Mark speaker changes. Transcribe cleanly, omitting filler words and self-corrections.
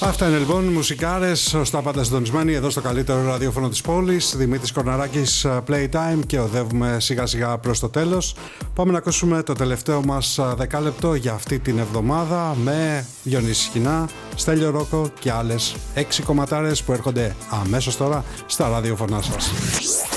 Speaker 1: Αυτά είναι λοιπόν μουσικάρες, ωστά πάντα συντονισμένοι εδώ στο καλύτερο ραδιόφωνο της πόλης. Δημήτρης Κορναράκης, Playtime, και οδεύουμε σιγά σιγά προς το τέλος. Πάμε να ακούσουμε το τελευταίο μας δεκάλεπτο για αυτή την εβδομάδα με Διονύση Χινά, Στέλιο Ρόκο και άλλες 6 κομματάρες που έρχονται αμέσως τώρα στα ραδιόφωνά σας.